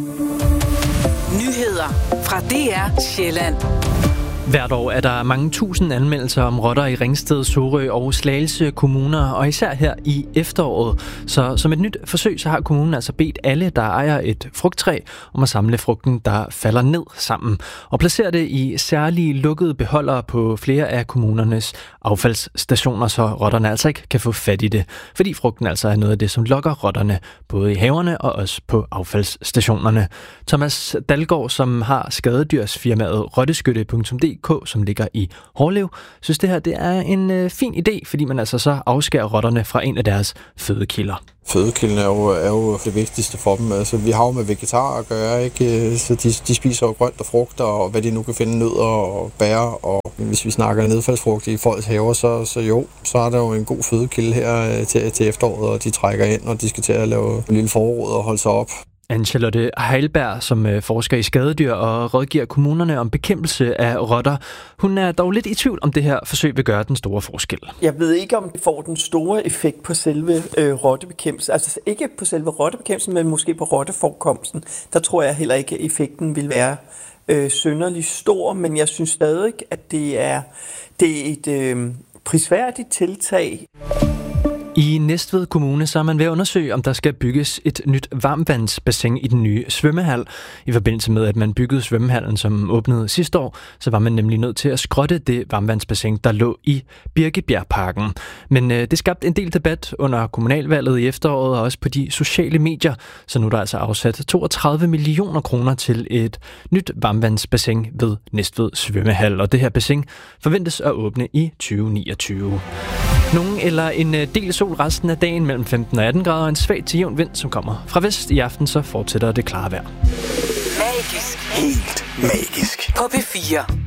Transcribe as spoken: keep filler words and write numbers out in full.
Nyheder fra D R Sjælland. Hvert år er der mange tusind anmeldelser om rotter i Ringsted, Sorø og Slagelse kommuner, og især her i efteråret. Så som et nyt forsøg, så har kommunen altså bedt alle, der ejer et frugttræ, om at samle frugten, der falder ned sammen, og placere det i særlige lukkede beholdere på flere af kommunernes affaldsstationer, så rotterne altså ikke kan få fat i det. Fordi frugten altså er noget af det, som lokker rotterne, både i haverne og også på affaldsstationerne. Thomas Dalgaard, som har skadedyrsfirmaet rotteskytte punktum d k, som ligger i Hårlev, synes det her det er en øh, fin idé, fordi man altså så afskærer rotterne fra en af deres fødekilder. Fødekilden er jo, er jo det vigtigste for dem. Altså, vi har jo med vegetarer at gøre, ikke? Så de, de spiser jo grønt og frugter, og hvad de nu kan finde, nødder og bær. Og hvis vi snakker nedfaldsfrugt i folks haver, så, så jo, så er der jo en god fødekilde her til, til efteråret, og de trækker ind, og de skal til at lave en lille forråd og holde sig op. Anne-Charlotte Heilberg, som forsker i skadedyr og rådgiver kommunerne om bekæmpelse af rotter. Hun er dog lidt i tvivl, om det her forsøg vil gøre den store forskel. Jeg ved ikke, om det får den store effekt på selve øh, rottebekæmpelsen. Altså ikke på selve rottebekæmpelsen, men måske på rotteforekomsten. Der tror jeg heller ikke, at effekten vil være øh, synderligt stor, men jeg synes stadig, at det er, det er et øh, prisværdigt tiltag. I Næstved Kommune så er man ved at undersøge, om der skal bygges et nyt varmvandsbassin i den nye svømmehal. I forbindelse med, at man byggede svømmehallen, som åbnede sidste år, så var man nemlig nødt til at skrotte det varmvandsbassin, der lå i Birkebjergparken. Men øh, det skabte en del debat under kommunalvalget i efteråret og også på de sociale medier. Så nu er der altså afsat toogtredive millioner kroner til et nyt varmvandsbassin ved Næstved Svømmehal. Og det her bassin forventes at åbne i tyve niogtyve. Nogen eller en del sol resten af dagen mellem femten og atten grader og en svag til jævn vind, som kommer fra vest. I aften så fortsætter det klare vejr. Magisk. Helt magisk. På P fire.